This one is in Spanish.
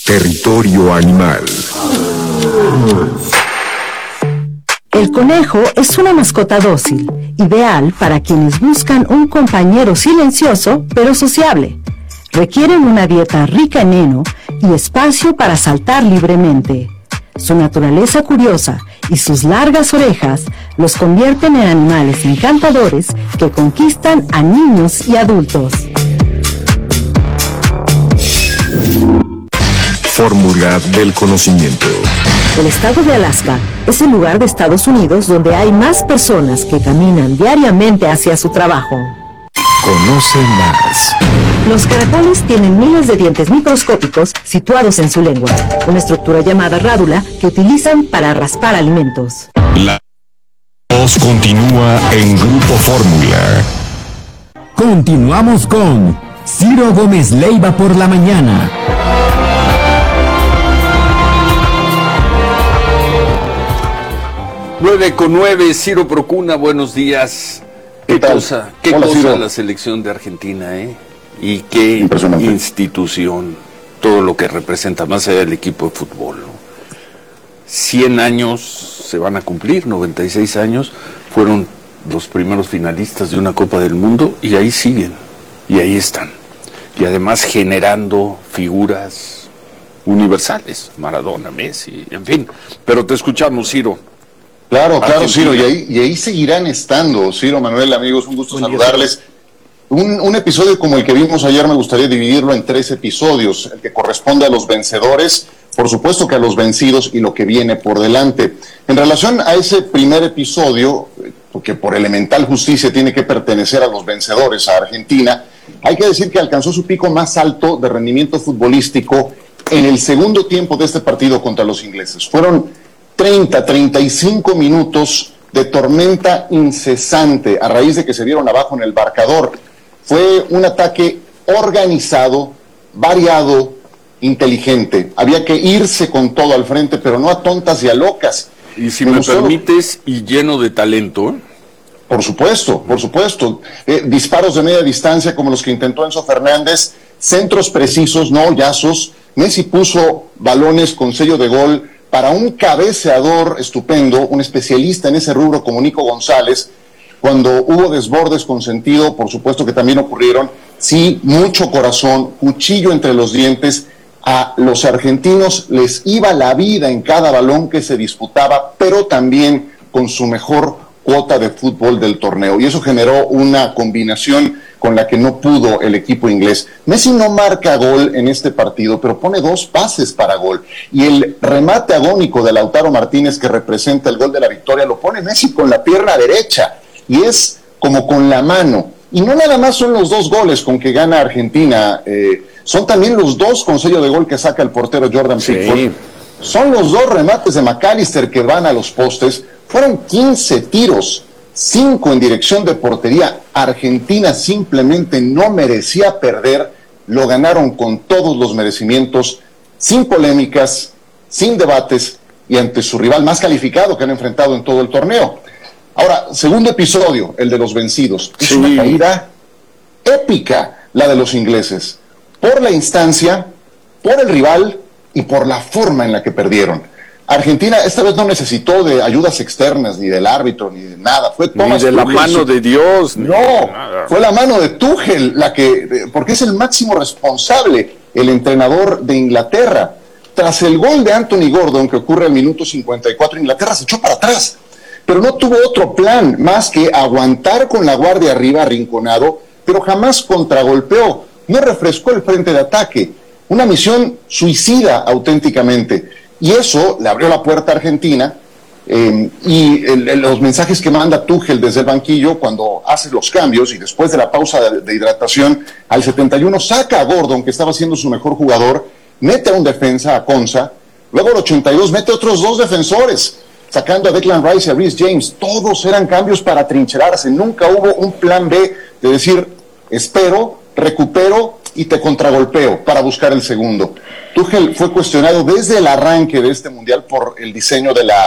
Territorio Animal. El conejo es una mascota dócil, ideal para quienes buscan un compañero silencioso pero sociable. Requieren una dieta rica en heno y espacio para saltar libremente. Su naturaleza curiosa y sus largas orejas los convierten en animales encantadores que conquistan a niños y adultos. Fórmula del conocimiento. El estado de Alaska es el lugar de Estados Unidos donde hay más personas que caminan diariamente hacia su trabajo. Conoce más. Los caracoles tienen miles de dientes microscópicos situados en su lengua, una estructura llamada rádula que utilizan para raspar alimentos. La voz continúa en Grupo Fórmula. Continuamos con Ciro Gómez Leiva por la mañana. 9:09, Ciro Procuna, buenos días. ¿Qué cosa la selección de Argentina, Y qué institución, todo lo que representa, más allá del equipo de fútbol, ¿no? 100 años se van a cumplir, 96 años, fueron los primeros finalistas de una Copa del Mundo y ahí siguen, y ahí están. Y además generando figuras universales, Maradona, Messi, en fin. Pero te escuchamos, Ciro. Claro, Ciro, y ahí seguirán estando. Ciro, Manuel, amigos, un gusto saludarles. Un episodio como el que vimos ayer me gustaría dividirlo en 3 episodios, el que corresponde a los vencedores, por supuesto que a los vencidos y lo que viene por delante. En relación a ese primer episodio, que por elemental justicia tiene que pertenecer a los vencedores, a Argentina, hay que decir que alcanzó su pico más alto de rendimiento futbolístico en el segundo tiempo de este partido contra los ingleses. Fueron 35 minutos de tormenta incesante a raíz de que se vieron abajo en el marcador. Fue un ataque organizado, variado, inteligente. Había que irse con todo al frente, pero no a tontas y a locas. Y si me permites, y lleno de talento. Por supuesto. Disparos de media distancia como los que intentó Enzo Fernández, centros precisos, no hoyazos. Messi puso balones con sello de gol para un cabeceador estupendo, un especialista en ese rubro como Nico González. Cuando hubo desbordes con sentido, por supuesto que también ocurrieron, sí, mucho corazón, cuchillo entre los dientes. A los argentinos les iba la vida en cada balón que se disputaba, pero también con su mejor cuota de fútbol del torneo, y eso generó una combinación con la que no pudo el equipo inglés. Messi no marca gol en este partido, pero pone 2 pases para gol, y el remate agónico de Lautaro Martínez, que representa el gol de la victoria, lo pone Messi con la pierna derecha, y es como con la mano. Y no nada más son los 2 goles con que gana Argentina, son también los 2 con sello de gol que saca el portero Jordan Pickford. Son los 2 remates de McAllister que van a los postes. Fueron 15 tiros, 5 en dirección de portería. Argentina simplemente no merecía perder, lo ganaron con todos los merecimientos, sin polémicas, sin debates y ante su rival más calificado que han enfrentado en todo el torneo. Ahora, segundo episodio, el de los vencidos. Es una caída épica la de los ingleses, por la instancia, por el rival y por la forma en la que perdieron. Argentina esta vez no necesitó de ayudas externas, ni del árbitro, ni de nada. Fue Thomas ni de Tuchel, la mano de Dios. No, fue la mano de Tuchel la que, porque es el máximo responsable, el entrenador de Inglaterra. Tras el gol de Anthony Gordon, que ocurre al minuto 54, Inglaterra se echó para atrás, pero no tuvo otro plan más que aguantar con la guardia arriba, arrinconado, pero jamás contragolpeó, no refrescó el frente de ataque. Una misión suicida auténticamente. Y eso le abrió la puerta a Argentina, los mensajes que manda Tuchel desde el banquillo cuando hace los cambios y después de la pausa de hidratación, al 71 saca a Gordon, que estaba siendo su mejor jugador, mete a un defensa, a Konsa, luego al 82 mete otros 2 defensores, sacando a Declan Rice y a Reece James. Todos eran cambios para trincherarse, nunca hubo un plan B de decir, espero, recupero y te contragolpeo para buscar el segundo. Tuchel fue cuestionado desde el arranque de este mundial por el diseño de la